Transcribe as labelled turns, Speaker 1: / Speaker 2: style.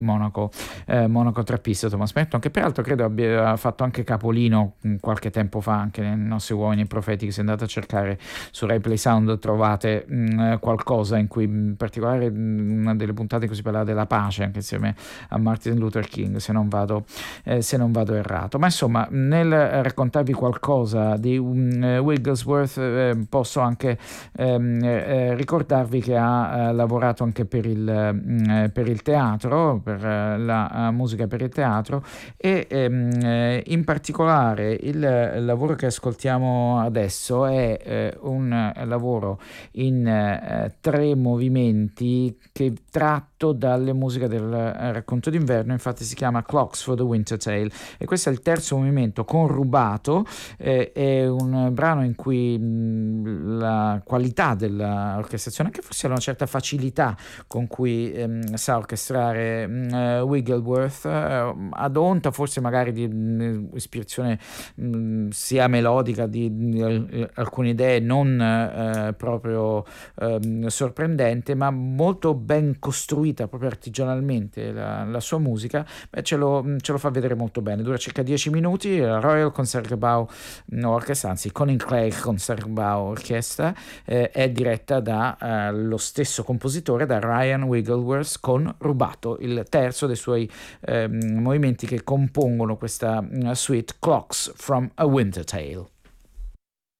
Speaker 1: Monaco trappista Thomas Merton, che peraltro credo abbia fatto anche capolino qualche tempo fa anche nei nostri uomini profetici. Se andate a cercare su Replay Sound trovate qualcosa in cui in particolare una delle puntate in cui si parla della pace anche insieme a Martin Luther King, se non vado errato. Ma insomma, nel raccontarvi qualcosa di Wigglesworth posso anche ricordarvi che ha lavorato anche per il teatro, per la musica per il teatro, e in particolare il lavoro che ascoltiamo adesso è un lavoro in 3 movimenti che tratto dalle musiche del racconto d'inverno. Infatti si chiama Clocks for the Winter Tale, e questo è il terzo movimento con rubato. È un brano in cui la qualità dell'orchestrazione, anche forse una certa facilità con cui sa orchestrare Wigglesworth, ad onta forse magari di ispirazione sia melodica di alcune idee non proprio sorprendente, ma molto ben costruita proprio artigianalmente la sua musica. Ce lo fa vedere molto bene. Dura circa 10 minuti. La Royal Concertgebouw Orchestra, anzi Koninklijke Concertgebouw Orchestra, è diretta da lo stesso compositore, da Ryan Wigglesworth, con rubato, il terzo dei suoi movimenti che compongono questa suite Clocks from a Winter Tale.